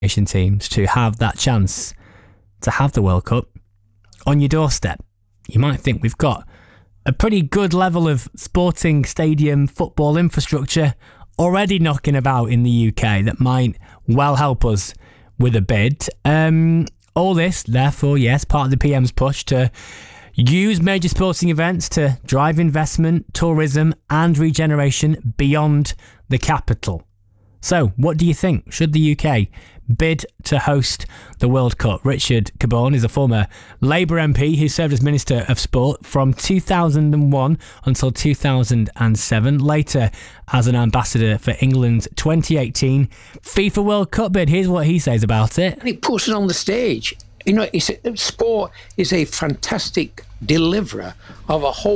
nation teams to have that chance to have the World Cup on your doorstep. You might think we've got a pretty good level of sporting stadium football infrastructure already knocking about in the UK that might well help us with a bid. All this, therefore, yes, part of the PM's push to use major sporting events to drive investment, tourism and regeneration beyond the capital. So, what do you think? Should the UK bid to host the World Cup? Richard Cabourn is a former Labour MP who served as Minister of Sport from 2001 until 2007, later as an ambassador for England's 2018 FIFA World Cup bid. Here's what he says about it. And it puts it on the stage. Sport is a fantastic deliverer of a whole